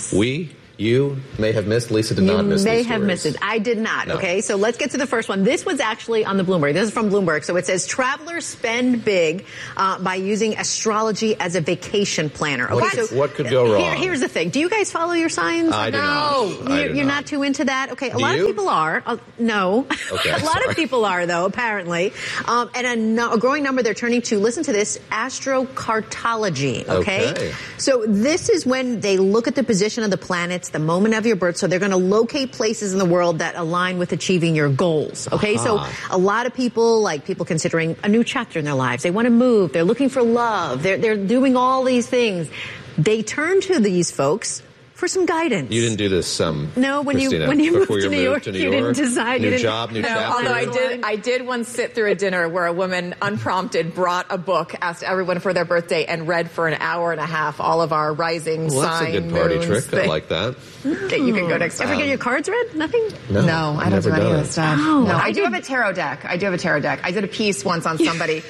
you may have missed. Lisa did not miss these may have stories. missed it. I did not. No. Okay, so let's get to the first one. This was actually on the Bloomberg. This is from Bloomberg. So it says travelers spend big by using astrology as a vacation planner. Okay, What could go wrong? Here's the thing. Do you guys follow your signs? I do not. You're not too into that? Okay, a lot of people are. No. Okay, a lot of people are, though, apparently. And a growing number they're turning to, listen to this, astrocartology. Okay? So this is when they look at the position of the planets, the moment of your birth. So they're going to locate places in the world that align with achieving your goals. Okay, so a lot of people, like people considering a new chapter in their lives, they want to move, they're looking for love, they're doing all these things. They turn to these folks for some guidance. You didn't do this, no, when Christina, you moved before to New York, you didn't decide. New job, new chapter. Although I did once sit through a dinner where a woman, unprompted, brought a book, asked everyone for their birthday, and read for an hour and a half all of our rising sign, that's a good party moons, trick. I like that. Okay, you can go next time. Ever get your cards read? Nothing? No, I don't do any of this stuff. Oh, no, I do have a tarot deck. I did a piece once on somebody.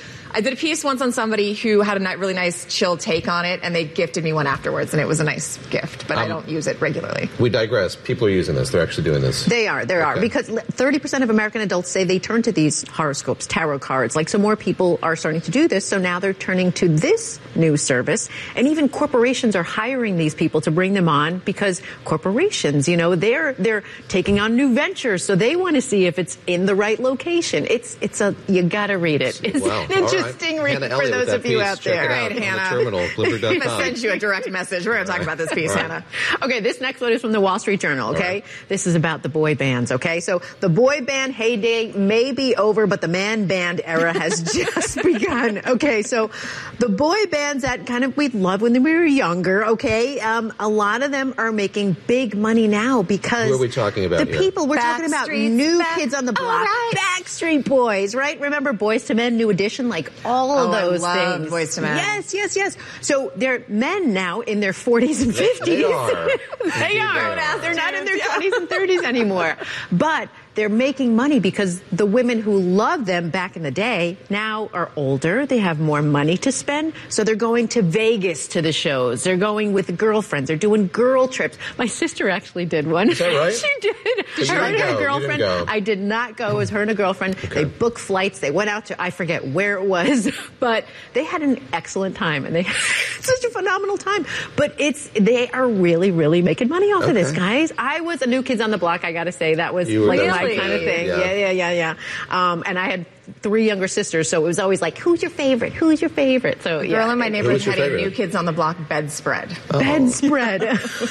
Who had a really nice chill take on it, and they gifted me one afterwards, and it was a nice gift, but I don't use it regularly. We digress. People are using this. They're actually doing this. They are, because 30% of American adults say they turn to these horoscopes, tarot cards. Like, so more people are starting to do this, so now they're turning to this new service, and even corporations are hiring these people to bring them on, because corporations, they're taking on new ventures, so they want to see if it's in the right location. You gotta read it. It's an interesting read for those of you out there. Right, Hannah. I'm going to send you a direct message. We're going to talk about this piece, Hannah. Okay, this next one is from the Wall Street Journal, okay? This is about the boy bands, okay? So the boy band heyday may be over, but the man band era has just begun. Okay, so the boy bands that we loved when we were younger, okay? A lot of them are making big money now because... Who are we talking about here? People, we're talking about New Kids on the Block. Backstreet Boys, right? Remember Boyz II Men, New Edition? Like all of those things. Boyz II Men. Yes. So they're men now in their 40s and 50s. They are. They are. They're not in their 20s and 30s anymore. But they're making money because the women who loved them back in the day now are older. They have more money to spend. So they're going to Vegas to the shows. They're going with girlfriends. They're doing girl trips. My sister actually did one. Is that right? She did. So her and her girlfriend. I did not go. It was her and a girlfriend. Okay. They booked flights. They went out to, I forget where it was, but they had an excellent time, and they had such a phenomenal time. But they are really, really making money off of this, guys. I was a New Kids on the Block. I got to say that was like my kind of thing. Yeah. And I had 3 younger sisters, so it was always like, who's your favorite? Who's your favorite? So yeah. Girl in my neighborhood had a New Kids on the Block bedspread. Bedspread.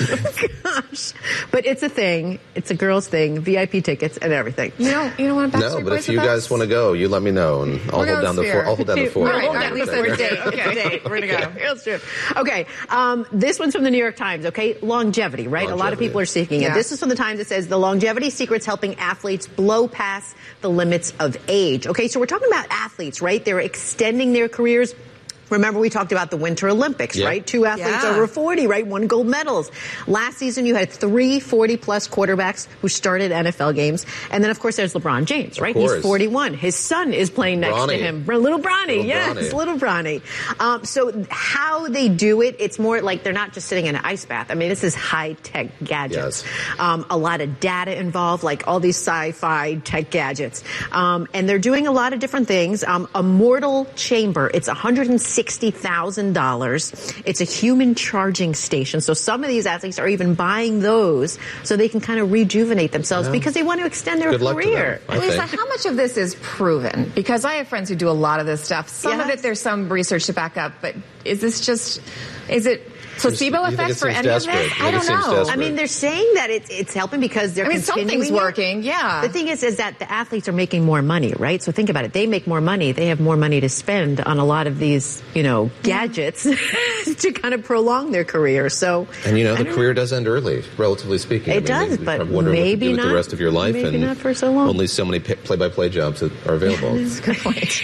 Gosh. But it's a thing. It's a girl's thing. VIP tickets and everything. You don't want to Backstreet Boys? No, but if you guys want to go, you let me know, and I'll hold down the fort. I'll hold down the fort. All right, Lisa, we're date. Okay, we're going to go. Real true. Okay, this one's from the New York Times, okay? Longevity, right? A lot of people are seeking it. This is from the Times. It says, the longevity secret's helping athletes blow past the limits of age. Okay, so we're talking about athletes, right? They're extending their careers. Remember, we talked about the Winter Olympics, right? 2 athletes over 40, right? 1 gold medals. Last season, you had 3 40-plus quarterbacks who started NFL games. And then, of course, there's LeBron James, right? He's 41. His son is playing next to him. Little Bronny. Yes, little Bronny. So how they do it, it's more like they're not just sitting in an ice bath. I mean, this is high-tech gadgets. A lot of data involved, like all these sci-fi tech gadgets. And they're doing a lot of different things. A mortal chamber. It's $160,000. It's a human charging station. So some of these athletes are even buying those so they can kind of rejuvenate themselves because they want to extend their career. Lisa, how much of this is proven? Because I have friends who do a lot of this stuff. Some of it, there's some research to back up, but is it Placebo effects for any of this? I don't know. I mean, they're saying that it's helping because they're continuing. Something's working, yeah. The thing is that the athletes are making more money, right? So think about it. They make more money. They have more money to spend on a lot of these, gadgets to kind of prolong their career. So, and the career does end early, relatively speaking. It does, but maybe not the rest of your life, maybe and not for so long. Only so many play-by-play jobs that are available. That's a good point.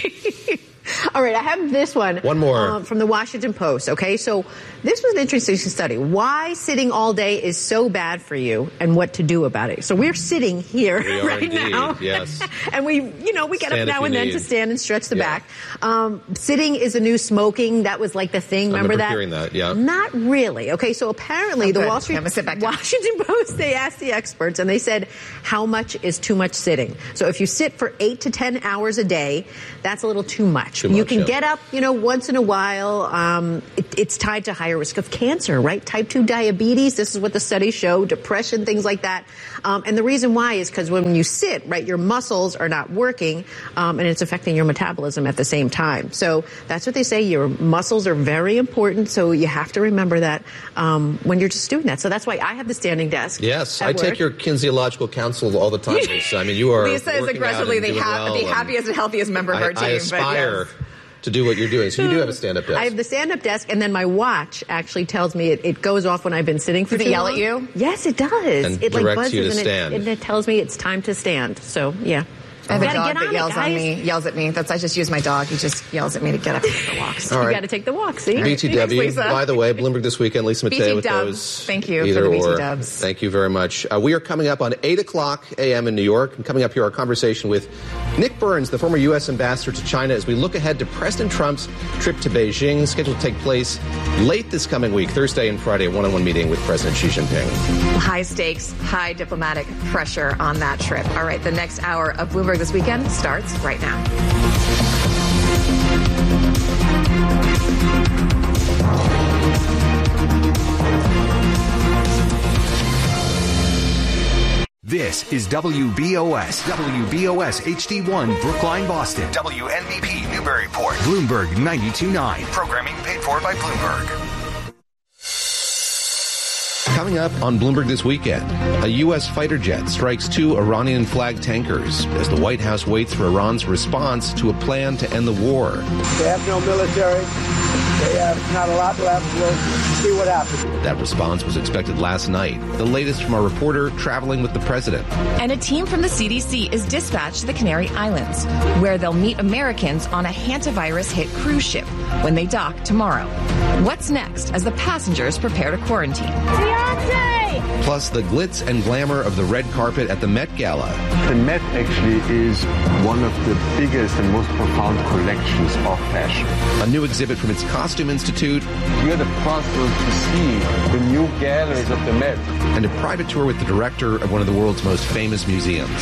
All right, I have this one. One more. From the Washington Post, okay? So this was an interesting study. Why sitting all day is so bad for you and what to do about it. So we're sitting here right now. Yes. And we get up now and then to stand and stretch the back. Sitting is the new smoking. That was like the thing. Remember that? Hearing that, yeah. Not really. Okay, so apparently the Washington Post, they asked the experts and they said, how much is too much sitting? So if you sit for 8 to 10 hours a day, that's a little too much. You can get up, once in a while. It's tied to higher risk of cancer, right? Type 2 diabetes. This is what the studies show. Depression, things like that. And the reason why is because when you sit, right, your muscles are not working, and it's affecting your metabolism at the same time. So that's what they say. Your muscles are very important. So you have to remember that when you're just doing that. So that's why I have the standing desk. Yes, I take your kinesiological counsel all the time, Lisa. I mean, you are. Lisa is aggressively the happiest and healthiest member of our team. I aspire to do what you're doing. So you do have a stand-up desk. I have the stand-up desk, and then my watch actually tells me it goes off when I've been sitting for too long. Does it yell at you? Yes, it does. And it directs buzzes you to stand. And it tells me it's time to stand. So, yeah. I have a dog that yells at me. I just use my dog. He just yells at me to get up and take the walks. All right. You got to take the walk, see? BTW. Thanks, by the way, Bloomberg This Weekend, Lisa Mateo with those. Thank you for the BT Dubs. Thank you very much. We are coming up on 8 o'clock a.m. in New York. And coming up here, our conversation with Nick Burns, the former U.S. ambassador to China, as we look ahead to President Trump's trip to Beijing, scheduled to take place late this coming week, Thursday and Friday, a one-on-one meeting with President Xi Jinping. High stakes, high diplomatic pressure on that trip. All right, the next hour of Bloomberg This Weekend starts right now. This is WBOS HD1 Brookline, Boston. WNBP Newburyport. Bloomberg 92.9. Programming paid for by Bloomberg. Coming up on Bloomberg This Weekend, a U.S. fighter jet strikes 2 Iranian-flagged tankers as the White House waits for Iran's response to a plan to end the war. They have no military. They have not a lot left. We'll see what happens. That response was expected last night. The latest from our reporter traveling with the president. And a team from the CDC is dispatched to the Canary Islands, where they'll meet Americans on a hantavirus-hit cruise ship when they dock tomorrow. What's next as the passengers prepare to quarantine? Plus the glitz and glamour of the red carpet at the Met Gala. The Met actually is one of the biggest and most profound collections of fashion. A new exhibit from its Costume Institute. We are the first to see the new galleries of the Met. And a private tour with the director of one of the world's most famous museums.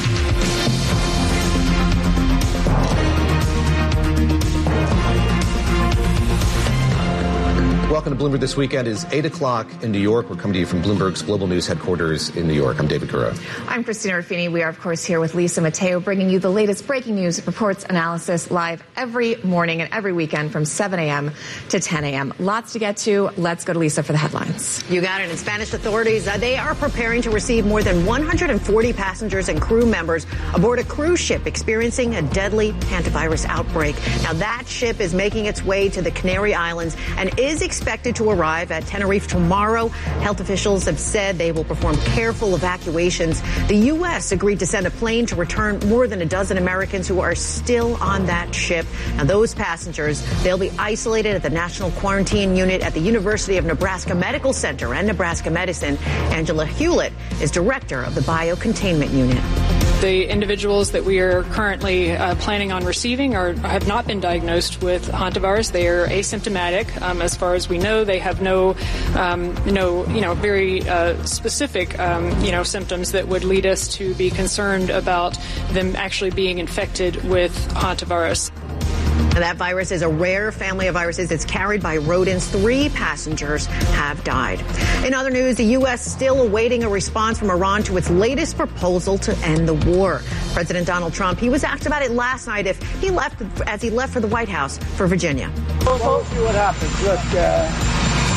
Welcome to Bloomberg This Weekend. It's 8 o'clock in New York. We're coming to you from Bloomberg's Global News headquarters in New York. I'm David Gura. I'm Christina Ruffini. We are, of course, here with Lisa Mateo, bringing you the latest breaking news, reports, analysis live every morning and every weekend from 7 a.m. to 10 a.m. Lots to get to. Let's go to Lisa for the headlines. You got it. In Spanish authorities, they are preparing to receive more than 140 passengers and crew members aboard a cruise ship experiencing a deadly hantavirus outbreak. Now, that ship is making its way to the Canary Islands and is expected to arrive at Tenerife tomorrow. Health officials have said they will perform careful evacuations. The U.S. agreed to send a plane to return more than a dozen Americans who are still on that ship. Now, those passengers, they'll be isolated at the National Quarantine Unit at the University of Nebraska Medical Center and Nebraska Medicine. Angela Hewlett is director of the Biocontainment Unit. The individuals that we are currently planning on receiving have not been diagnosed with hantavirus. They are asymptomatic, as far as we know. They have no very specific, symptoms that would lead us to be concerned about them actually being infected with hantavirus. Now, that virus is a rare family of viruses. It's carried by rodents. 3 passengers have died. In other news, the U.S. still awaiting a response from Iran to its latest proposal to end the war. President Donald Trump, he was asked about it last night as he left for the White House for Virginia. We'll see what happens. Look,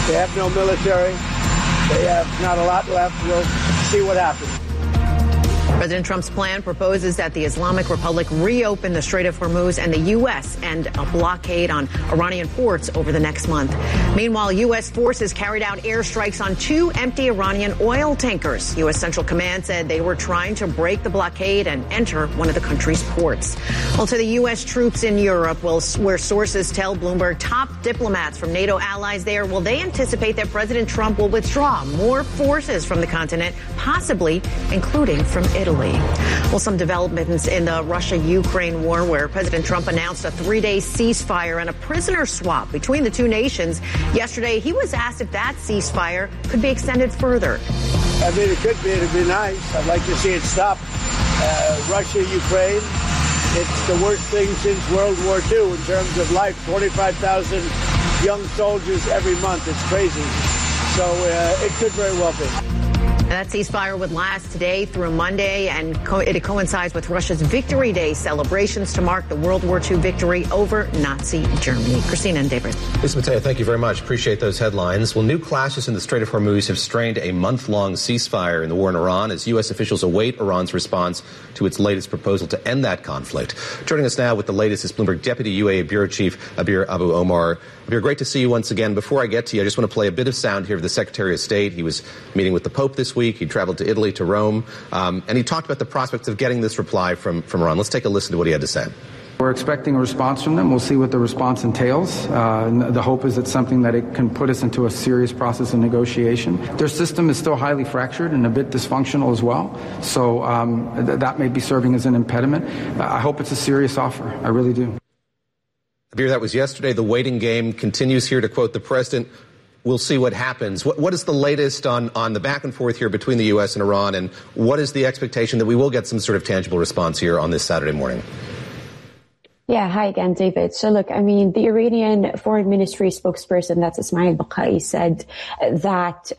They have no military. They have not a lot left. We'll see what happens. President Trump's plan proposes that the Islamic Republic reopen the Strait of Hormuz and the U.S. end a blockade on Iranian ports over the next month. Meanwhile, U.S. forces carried out airstrikes on 2 empty Iranian oil tankers. U.S. Central Command said they were trying to break the blockade and enter one of the country's ports. Well, to the U.S. troops in Europe, where sources tell Bloomberg top diplomats from NATO allies there, they anticipate that President Trump will withdraw more forces from the continent, possibly including from Italy. Well, some developments in the Russia-Ukraine war, where President Trump announced a 3-day ceasefire and a prisoner swap between the two nations. Yesterday, he was asked if that ceasefire could be extended further. I mean, it could be. It'd be nice. I'd like to see it stop. Russia-Ukraine, it's the worst thing since World War II in terms of life. 25,000 young soldiers every month. It's crazy. So it could very well be. That ceasefire would last today through Monday, and it coincides with Russia's Victory Day celebrations to mark the World War II victory over Nazi Germany. Christina and David. Lisa Mateo, thank you very much. Appreciate those headlines. Well, new clashes in the Strait of Hormuz have strained a month-long ceasefire in the war in Iran as U.S. officials await Iran's response to its latest proposal to end that conflict. Joining us now with the latest is Bloomberg Deputy UAE Bureau Chief Abir Abu Omar. Abir, great to see you once again. Before I get to you, I just want to play a bit of sound here of the Secretary of State. He was meeting with the Pope this week. He traveled to Italy, to Rome, and he talked about the prospects of getting this reply from Iran. Let's take a listen to what he had to say. We're expecting a response from them. We'll see what the response entails. The hope is it's something that it can put us into a serious process of negotiation. Their system is still highly fractured and a bit dysfunctional as well, so that may be serving as an impediment. I hope it's a serious offer. I really do. Abir, that was yesterday. The waiting game continues here, to quote the president. We'll see what happens. What is the latest on the back and forth here between the U.S. and Iran, and what is the expectation that we will get some sort of tangible response here on this Saturday morning? Yeah, hi again, David. So look, I mean, the Iranian Foreign Ministry spokesperson, that's Ismail Baqai, said that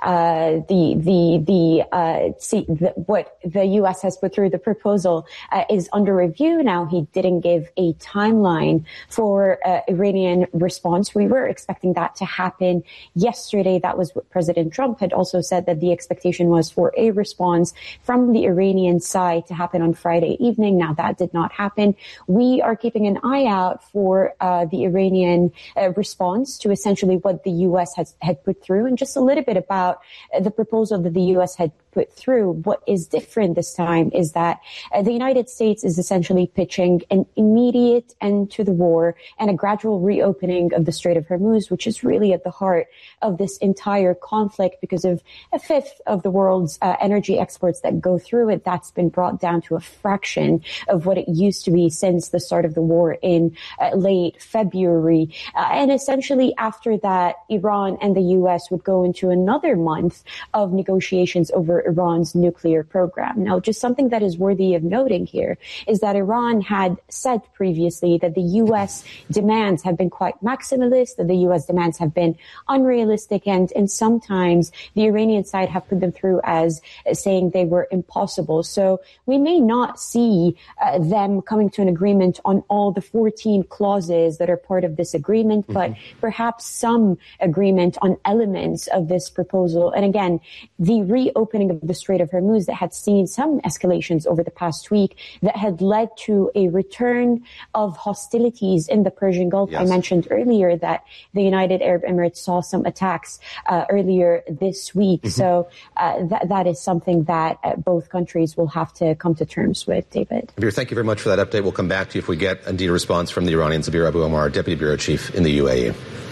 what the U.S. has put through the proposal is under review now. He didn't give a timeline for Iranian response. We were expecting that to happen yesterday. That was what President Trump had also said, that the expectation was for a response from the Iranian side to happen on Friday evening. Now that did not happen. We are keeping an eye out for the Iranian response to essentially what the U.S. had put through, and just a little bit about the proposal that the U.S. had put through. What is different this time is that the United States is essentially pitching an immediate end to the war and a gradual reopening of the Strait of Hormuz, which is really at the heart of this entire conflict because of a fifth of the world's energy exports that go through it. That's been brought down to a fraction of what it used to be since the start of the war in late February. And essentially after that, Iran and the U.S. would go into another month of negotiations over Iran's nuclear program. Now, just something that is worthy of noting here is that Iran had said previously that the U.S. demands have been quite maximalist, that the U.S. demands have been unrealistic, and sometimes the Iranian side have put them through as saying they were impossible. So we may not see them coming to an agreement on all the 14 clauses that are part of this agreement, but perhaps some agreement on elements of this proposal. And again, the reopening of the Strait of Hormuz that had seen some escalations over the past week that had led to a return of hostilities in the Persian Gulf. Yes. I mentioned earlier that the United Arab Emirates saw some attacks earlier this week. So that is something that both countries will have to come to terms with, David. Abir, thank you very much for that update. We'll come back to you if we get indeed a response from the Iranians. Abir Abu Omar, Deputy Bureau Chief in the UAE.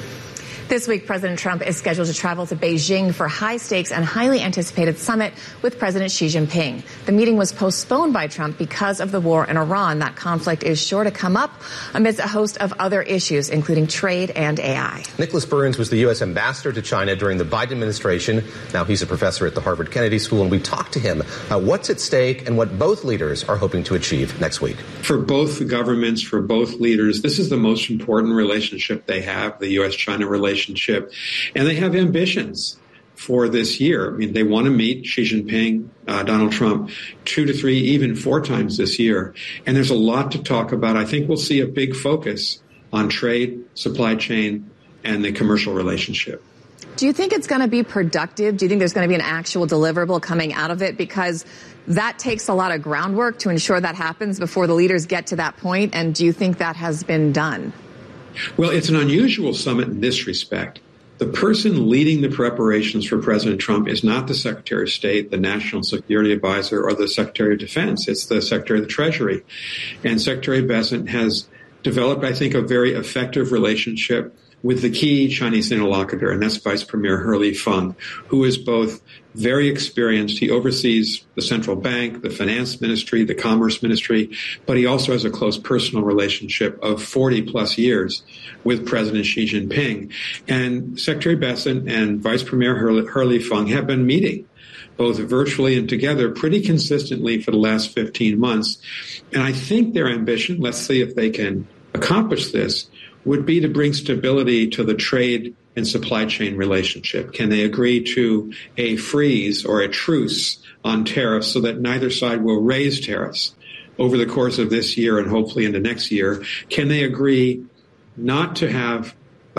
This week, President Trump is scheduled to travel to Beijing for high-stakes and highly anticipated summit with President Xi Jinping. The meeting was postponed by Trump because of the war in Iran. That conflict is sure to come up amidst a host of other issues, including trade and AI. Nicholas Burns was the U.S. ambassador to China during the Biden administration. Now he's a professor at the Harvard Kennedy School, and we talked to him about what's at stake and what both leaders are hoping to achieve next week. For both the governments, for both leaders, this is the most important relationship they have, the U.S.-China relationship. And they have ambitions for this year. I mean, they want to meet Xi Jinping, Donald Trump, 2 to 3, even 4 times this year. And there's a lot to talk about. I think we'll see a big focus on trade, supply chain, and the commercial relationship. Do you think it's going to be productive? Do you think there's going to be an actual deliverable coming out of it? Because that takes a lot of groundwork to ensure that happens before the leaders get to that point. And do you think that has been done? Well, it's an unusual summit in this respect. The person leading the preparations for President Trump is not the Secretary of State, the National Security Advisor, or the Secretary of Defense. It's the Secretary of the Treasury. And Secretary Bessent has developed, I think, a very effective relationship with the key Chinese interlocutor, and that's Vice Premier He Lifeng, who is both very experienced. He oversees the central bank, the finance ministry, the commerce ministry, but he also has a close personal relationship of 40 plus years with President Xi Jinping. And Secretary Bessent and Vice Premier He Lifeng have been meeting both virtually and together pretty consistently for the last 15 months. And I think their ambition, let's see if they can accomplish this, would be to bring stability to the trade and supply chain relationship. Can they agree to a freeze or a truce on tariffs so that neither side will raise tariffs over the course of this year and hopefully into next year? Can they agree not to have a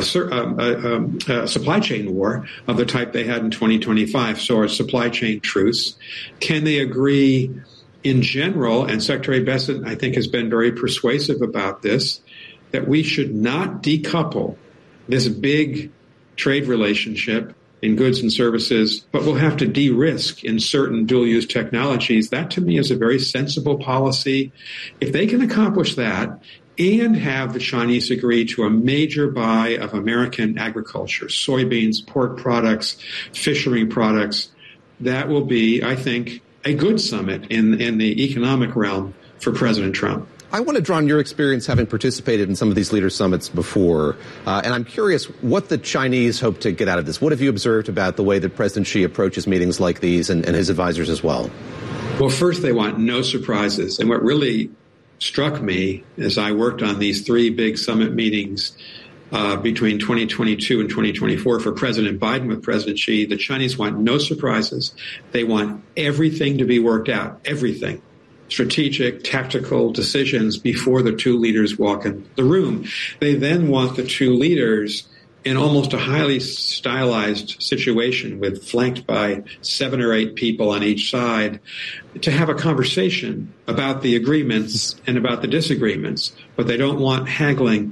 supply chain war of the type they had in 2025, so a supply chain truce? Can they agree in general, and Secretary Bessent, I think, has been very persuasive about this, that we should not decouple this big trade relationship in goods and services, but we'll have to de-risk in certain dual-use technologies. That, to me, is a very sensible policy. If they can accomplish that and have the Chinese agree to a major buy of American agriculture, soybeans, pork products, fishery products, that will be, I think, a good summit in the economic realm for President Trump. I want to draw on your experience having participated in some of these leader summits before, and I'm curious what the Chinese hope to get out of this. What have you observed about the way that President Xi approaches meetings like these and his advisors as well? Well, first, they want no surprises. And what really struck me as I worked on these three big summit meetings between 2022 and 2024 for President Biden with President Xi, the Chinese want no surprises. They want everything to be worked out, everything. Strategic, tactical decisions before the two leaders walk in the room. They then want the two leaders in almost a highly stylized situation flanked by 7 or 8 people on each side to have a conversation about the agreements and about the disagreements. But they don't want haggling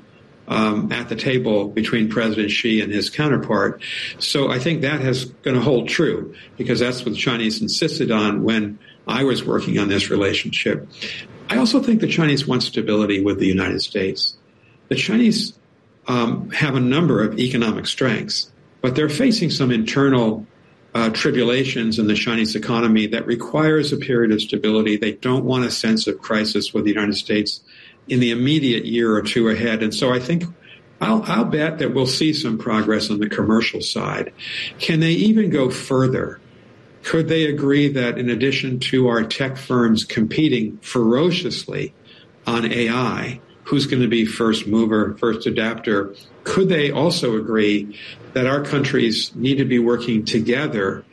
at the table between President Xi and his counterpart. So I think that is going to hold true because that's what the Chinese insisted on when I was working on this relationship. I also think the Chinese want stability with the United States. The Chinese have a number of economic strengths, but they're facing some internal tribulations in the Chinese economy that requires a period of stability. They don't want a sense of crisis with the United States in the immediate year or two ahead. And so I think I'll bet that we'll see some progress on the commercial side. Can they even go further? Could they agree that in addition to our tech firms competing ferociously on AI, who's going to be first mover, first adapter, could they also agree that our countries need to be working together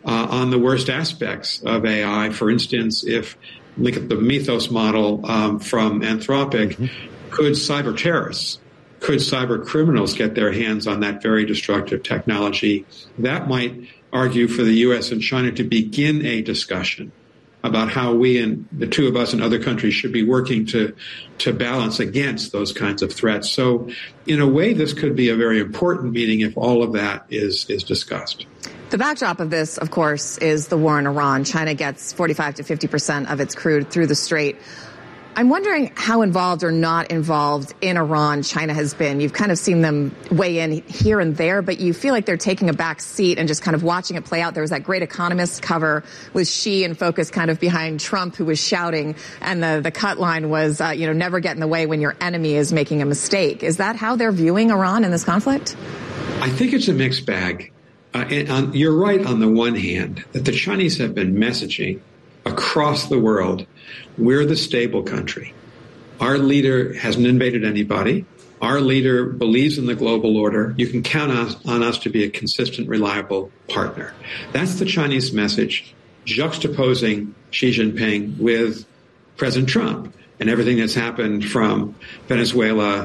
on the worst aspects of AI? For instance, if look at the Mythos model from Anthropic, could cyber terrorists, could cyber criminals get their hands on that very destructive technology? That might argue for the U.S. and China to begin a discussion about how we and the two of us and other countries should be working to balance against those kinds of threats. So in a way, this could be a very important meeting if all of that is discussed. The backdrop of this, of course, is the war in Iran. China gets 45 to 50% of its crude through the Strait. I'm wondering how involved or not involved in Iran China has been. You've kind of seen them weigh in here and there, but you feel like they're taking a back seat and just kind of watching it play out. There was that great Economist cover with Xi and focus kind of behind Trump, who was shouting, and the cut line was, never get in the way when your enemy is making a mistake. Is that how they're viewing Iran in this conflict? I think it's a mixed bag. You're right on the one hand that the Chinese have been messaging across the world, we're the stable country. Our leader hasn't invaded anybody. Our leader believes in the global order. You can count on us to be a consistent, reliable partner. That's the Chinese message, juxtaposing Xi Jinping with President Trump and everything that's happened from Venezuela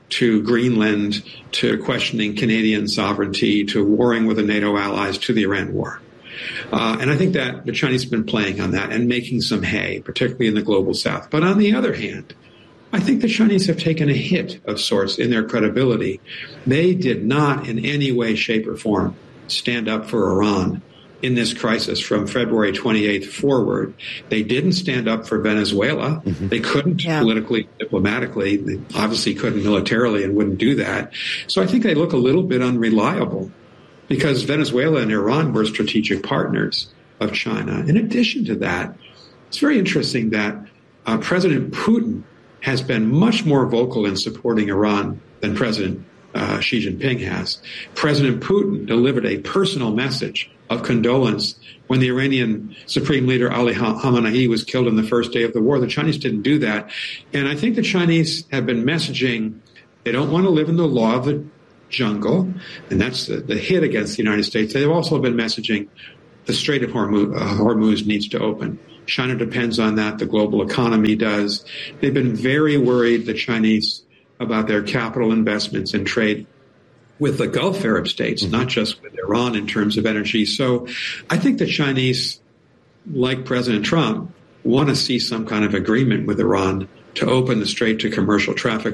to Greenland, to questioning Canadian sovereignty, to warring with the NATO allies, to the Iran war. And I think that the Chinese have been playing on that and making some hay, particularly in the global south. But on the other hand, I think the Chinese have taken a hit of sorts in their credibility. They did not in any way, shape, or form stand up for Iran in this crisis from February 28th forward. They didn't stand up for Venezuela. They couldn't politically, diplomatically. They obviously couldn't militarily and wouldn't do that. So I think they look a little bit unreliable because Venezuela and Iran were strategic partners of China. In addition to that, it's very interesting that President Putin has been much more vocal in supporting Iran than President Xi Jinping has. President Putin delivered a personal message of condolence when the Iranian Supreme Leader Ali Khamenei was killed on the first day of the war. The Chinese didn't do that. And I think the Chinese have been messaging they don't want to live in the law of the jungle, and that's the hit against the United States. They've also been messaging the Strait of Hormuz needs to open. China depends on that. The global economy does. They've been very worried, the Chinese, about their capital investments and trade with the Gulf Arab states, not just with Iran in terms of energy. So I think the Chinese, like President Trump, want to see some kind of agreement with Iran to open the strait to commercial traffic.